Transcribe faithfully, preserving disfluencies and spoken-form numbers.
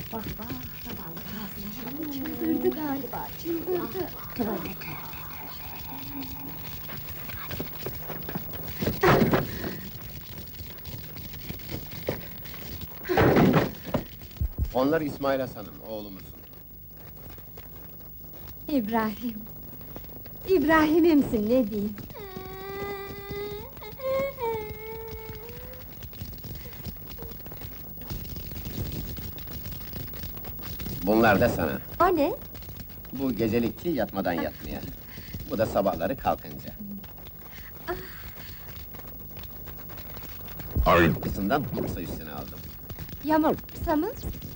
bak bak, zavallı kafir. Çıldırdı galiba, çıldırdı. Tövbe tövbe. Onlar İsmail Hasan'ın, oğlumuzun. İbrahim. İbrahim'imsin, ne diyeyim? Bunlar da sana. O ne? Bu gecelikki yatmadan yatmaya. Bu da sabahları kalkınca. Aynısından bursa üstüne aldım. Yamursa mı?